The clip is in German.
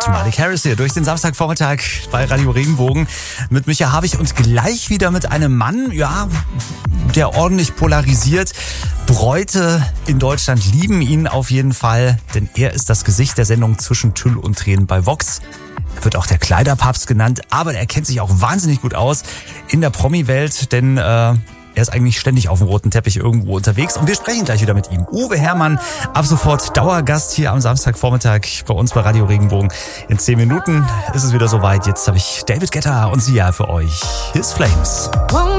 Malik Harris hier durch den Samstagvormittag bei Radio Regenbogen mit Micha Havig und gleich wieder mit einem Mann, ja, der ordentlich polarisiert. Bräute in Deutschland lieben ihn auf jeden Fall, denn er ist das Gesicht der Sendung Zwischen Tüll und Tränen bei Vox. Er wird auch der Kleiderpapst genannt, aber er kennt sich auch wahnsinnig gut aus in der Promi-Welt, denn er ist eigentlich ständig auf dem roten Teppich irgendwo unterwegs und wir sprechen gleich wieder mit ihm. Uwe Herrmann, ab sofort Dauergast hier am Samstagvormittag bei uns bei Radio Regenbogen. In 10 Minuten ist es wieder soweit. Jetzt habe ich David Guetta und Sia für euch. His Flames.